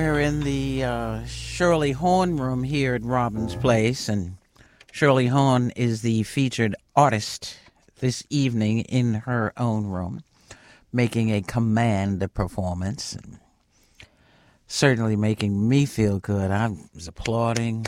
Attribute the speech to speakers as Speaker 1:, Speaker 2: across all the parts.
Speaker 1: We're in the Shirley Horn room here at Robin's Place, and Shirley Horn is the featured artist this evening in her own room, making a command performance, and certainly making me feel good. I was applauding,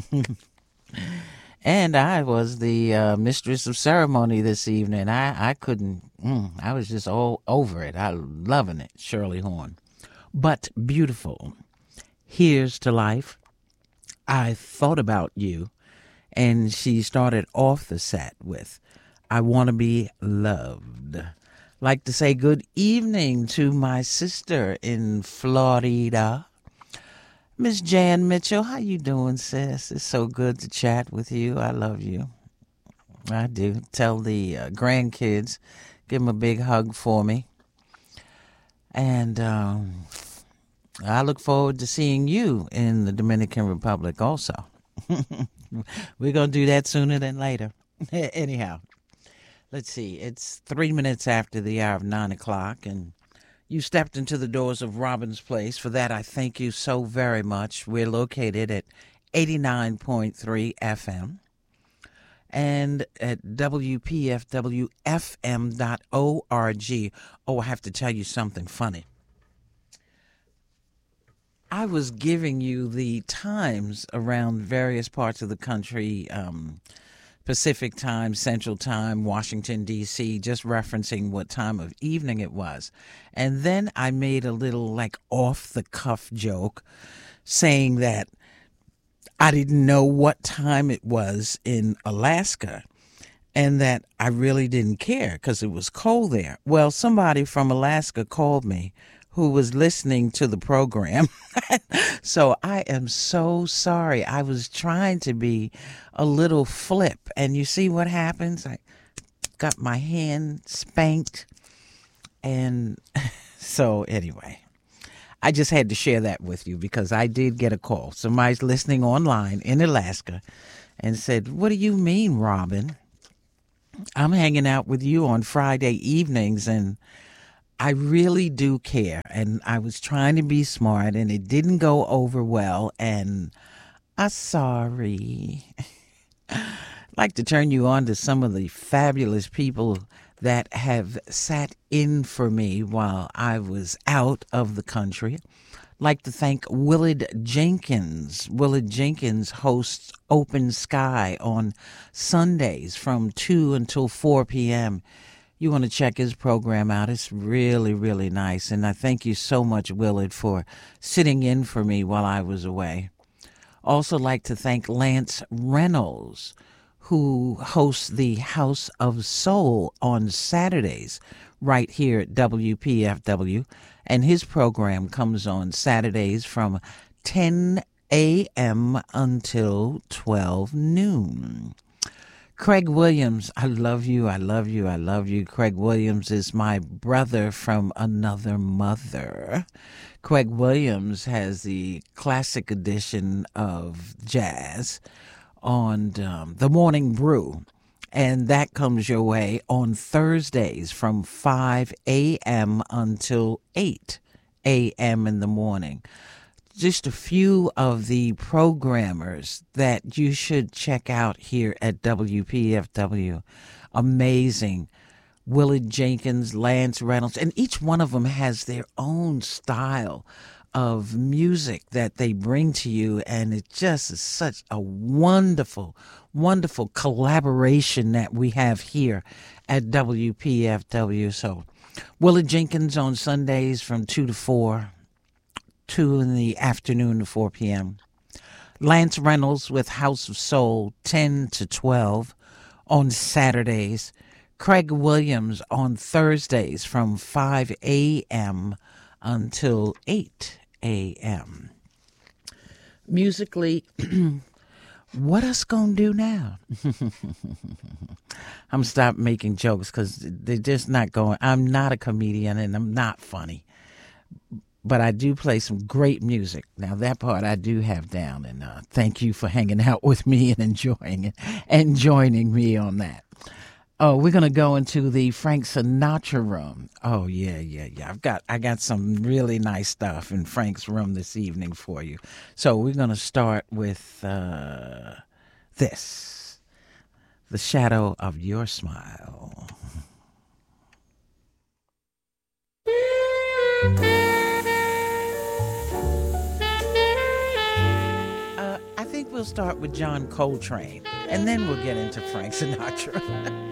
Speaker 1: and I was the mistress of ceremony this evening. I couldn't, I was just all over it. I loving it, Shirley Horn. But beautiful. Here's to life. I thought about you. And she started off the set with, I want to be loved. Like to say good evening to my sister in Florida, Miss Jan Mitchell. How you doing, sis? It's so good to chat with you. I love you. I do. Tell the grandkids, give them a big hug for me. And I look forward to seeing you in the Dominican Republic also. We're going to do that sooner than later. Anyhow, let's see. It's 3 minutes after the hour of 9 o'clock, and you stepped into the doors of Robin's Place. For that, I thank you so very much. We're located at 89.3 FM and at WPFWFM.org. Oh, I have to tell you something funny. I was giving you the times around various parts of the country, Pacific time, Central time, Washington, D.C., just referencing what time of evening it was. And then I made a little off-the-cuff joke saying that I didn't know what time it was in Alaska and that I really didn't care because it was cold there. Well, somebody from Alaska called me who was listening to the program. So I am so sorry. I was trying to be a little flip. And you see what happens? I got my hand spanked. And so anyway, I just had to share that with you because I did get a call. Somebody's listening online in Alaska and said, what do you mean, Robin? I'm hanging out with you on Friday evenings and I really do care, and I was trying to be smart, and it didn't go over well, and I'm sorry. I'd like to turn you on to some of the fabulous people that have sat in for me while I was out of the country. I'd like to thank Willard Jenkins. Willard Jenkins hosts Open Sky on Sundays from 2 until 4 p.m., You want to check his program out. It's really, really nice. And I thank you so much, Willard, for sitting in for me while I was away. Also like to thank Lance Reynolds, who hosts the House of Soul on Saturdays right here at WPFW. And his program comes on Saturdays from 10 a.m. until 12 noon. Craig Williams, I love you, I love you, I love you. Craig Williams is my brother from another mother. Craig Williams has the classic edition of jazz on The Morning Brew, and that comes your way on Thursdays from 5 a.m. until 8 a.m. in the morning. Just a few of the programmers that you should check out here at WPFW. Amazing. Willard Jenkins, Lance Reynolds, and each one of them has their own style of music that they bring to you, and it just is such a wonderful, wonderful collaboration that we have here at WPFW. So Willard Jenkins on Sundays from 2 to 4. 2 in the afternoon to 4 p.m. Lance Reynolds with House of Soul, 10 to 12 on Saturdays. Craig Williams on Thursdays from 5 a.m. until 8 a.m. Musically, what us gonna do now? I'm stop making jokes because they're just not going. I'm not a comedian and I'm not funny. But I do play some great music. Now, that part I do have down. And thank you for hanging out with me and enjoying it and joining me on that. Oh, we're gonna go into the Frank Sinatra room. Oh yeah. I got some really nice stuff in Frank's room this evening for you. So we're gonna start with this, "The Shadow of Your Smile." I think we'll start with John Coltrane, and then we'll get into Frank Sinatra.